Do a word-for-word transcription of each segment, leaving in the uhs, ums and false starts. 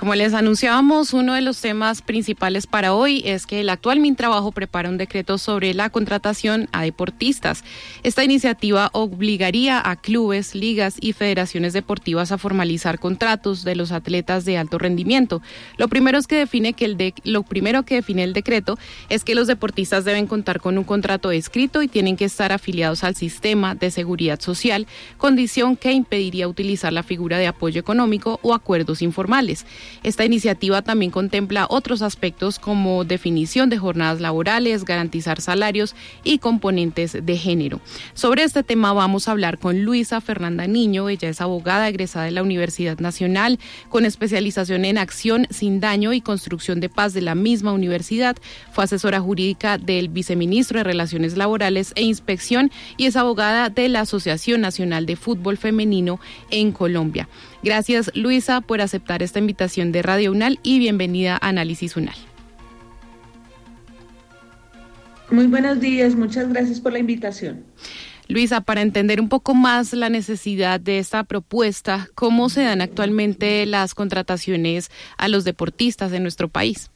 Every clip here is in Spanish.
Como les anunciábamos, uno de los temas principales para hoy es que el actual Mintrabajo prepara un decreto sobre la contratación a deportistas. Esta iniciativa obligaría a clubes, ligas y federaciones deportivas a formalizar contratos de los atletas de alto rendimiento. Lo primero es que define que el de, lo primero que define el decreto es que los deportistas deben contar con un contrato escrito y tienen que estar afiliados al sistema de seguridad social, condición que impediría utilizar la figura de apoyo económico o acuerdos informales. Esta iniciativa también contempla otros aspectos como definición de jornadas laborales, garantizar salarios y componentes de género. Sobre este tema vamos a hablar con Luisa Fernanda Niño. Ella es abogada egresada de la Universidad Nacional con especialización en acción sin daño y construcción de paz de la misma universidad. Fue asesora jurídica del viceministro de Relaciones Laborales e Inspección y es abogada de la Asociación Nacional de Fútbol Femenino en Colombia. Gracias, Luisa, por aceptar esta invitación de Radio UNAL y bienvenida a Análisis UNAL. Muy buenos días, muchas gracias por la invitación. Luisa, para entender un poco más la necesidad de esta propuesta, ¿cómo se dan actualmente las contrataciones a los deportistas en nuestro país?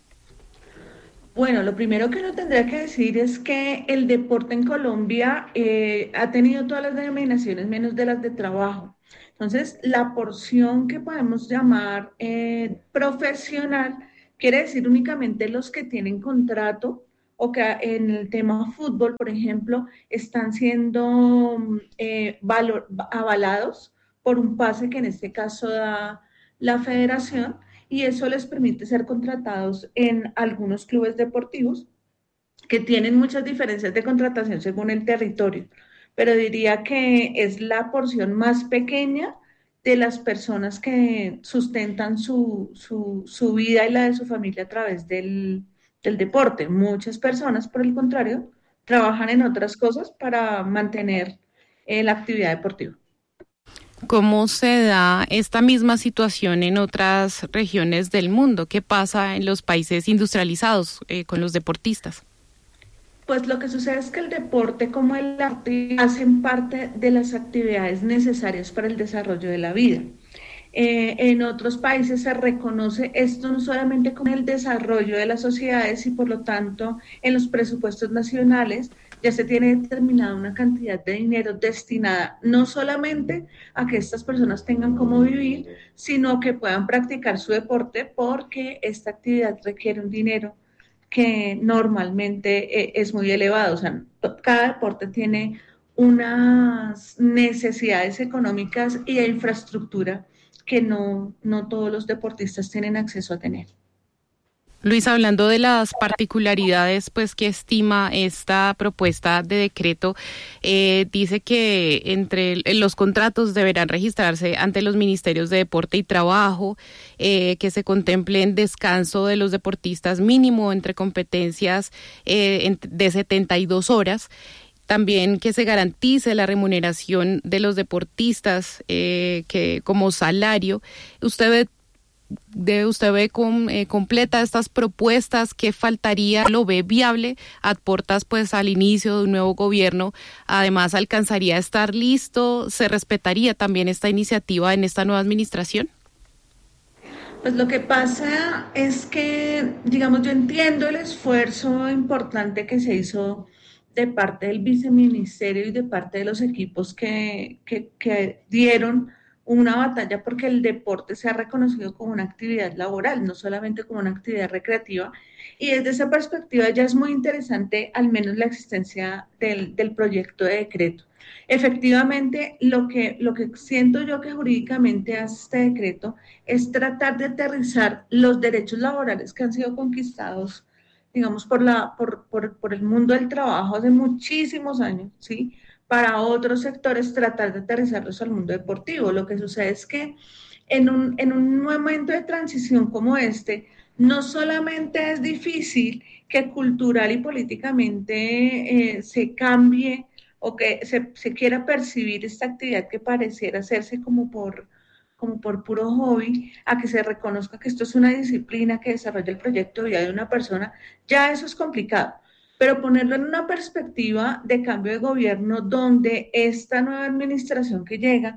Bueno, lo primero que uno tendría que decir es que el deporte en Colombia eh, ha tenido todas las denominaciones menos de las de trabajo. Entonces, la porción que podemos llamar eh, profesional quiere decir únicamente los que tienen contrato o que en el tema fútbol, por ejemplo, están siendo eh, valor, avalados por un pase que en este caso da la federación, y eso les permite ser contratados en algunos clubes deportivos que tienen muchas diferencias de contratación según el territorio, pero diría que es la porción más pequeña de las personas que sustentan su, su, su vida y la de su familia a través del, del deporte. Muchas personas, por el contrario, trabajan en otras cosas para mantener eh, la actividad deportiva. ¿Cómo se da esta misma situación en otras regiones del mundo? ¿Qué pasa en los países industrializados eh, con los deportistas? Pues lo que sucede es que el deporte como el arte hacen parte de las actividades necesarias para el desarrollo de la vida. Eh, en otros países se reconoce esto no solamente como el desarrollo de las sociedades y por lo tanto en los presupuestos nacionales ya se tiene determinada una cantidad de dinero destinada no solamente a que estas personas tengan cómo vivir, sino que puedan practicar su deporte porque esta actividad requiere un dinero que normalmente eh, es muy elevado. O sea, cada deporte tiene unas necesidades económicas y de infraestructura que no, no todos los deportistas tienen acceso a tener. Luis, hablando de las particularidades pues que estima esta propuesta de decreto, eh, dice que entre los contratos deberán registrarse ante los ministerios de Deporte y Trabajo, eh, que se contemplen descanso de los deportistas mínimo entre competencias eh, de setenta y dos horas. También que se garantice la remuneración de los deportistas eh, que como salario. Usted ve de usted ve con, eh, completa estas propuestas, ¿qué faltaría? ¿Lo ve viable? ¿Aportas pues al inicio de un nuevo gobierno? Además, ¿alcanzaría a estar listo? ¿Se respetaría también esta iniciativa en esta nueva administración? Pues lo que pasa es que, digamos, yo entiendo el esfuerzo importante que se hizo de parte del viceministerio y de parte de los equipos que, que, que dieron una batalla porque el deporte se ha reconocido como una actividad laboral, no solamente como una actividad recreativa, y desde esa perspectiva ya es muy interesante al menos la existencia del, del proyecto de decreto. Efectivamente, lo que, lo que siento yo que jurídicamente hace este decreto es tratar de aterrizar los derechos laborales que han sido conquistados, digamos, por, la, por, por, por el mundo del trabajo hace muchísimos años, ¿sí?, para otros sectores tratar de aterrizarlos al mundo deportivo. Lo que sucede es que en un, en un momento de transición como este, no solamente es difícil que cultural y políticamente eh, se cambie o que se, se quiera percibir esta actividad que pareciera hacerse como por, como por puro hobby, a que se reconozca que esto es una disciplina que desarrolla el proyecto de vida de una persona, ya eso es complicado. Pero ponerlo en una perspectiva de cambio de gobierno donde esta nueva administración que llega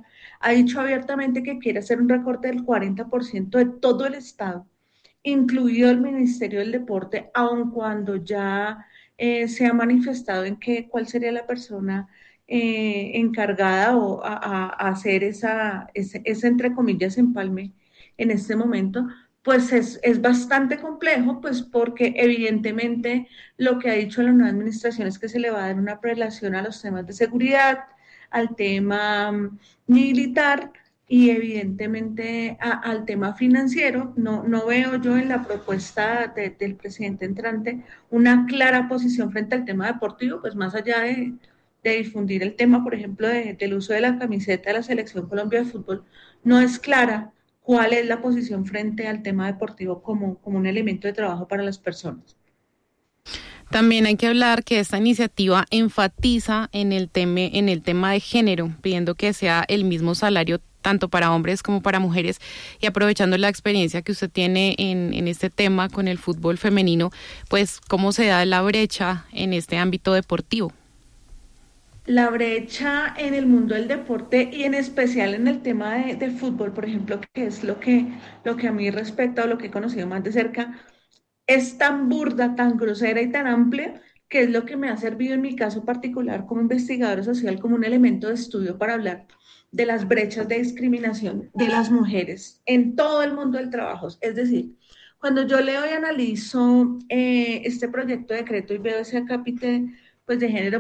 ha dicho abiertamente que quiere hacer un recorte del cuarenta por ciento de todo el Estado, incluido el Ministerio del Deporte, aun cuando ya eh, se ha manifestado en que cuál sería la persona eh, encargada o a, a, a hacer esa, ese, ese, entre comillas, empalme en este momento, pues es, es bastante complejo, pues porque evidentemente lo que ha dicho la nueva administración es que se le va a dar una prelación a los temas de seguridad, al tema um, militar, y evidentemente a, al tema financiero. No, no veo yo en la propuesta de, del presidente entrante una clara posición frente al tema deportivo, pues más allá de, de difundir el tema, por ejemplo, de, del uso de la camiseta de la Selección Colombia de Fútbol, no es clara cuál es la posición frente al tema deportivo como, como un elemento de trabajo para las personas. También hay que hablar que esta iniciativa enfatiza en el, teme, en el tema de género, pidiendo que sea el mismo salario tanto para hombres como para mujeres, y aprovechando la experiencia que usted tiene en, en este tema con el fútbol femenino, pues cómo se da la brecha en este ámbito deportivo. La brecha en el mundo del deporte y en especial en el tema de, de fútbol, por ejemplo, que es lo que, lo que a mí respecta o lo que he conocido más de cerca, es tan burda, tan grosera y tan amplia, que es lo que me ha servido en mi caso particular como investigadora social como un elemento de estudio para hablar de las brechas de discriminación de las mujeres en todo el mundo del trabajo. Es decir, cuando yo leo y analizo eh, este proyecto de decreto y veo ese capítulo pues, de género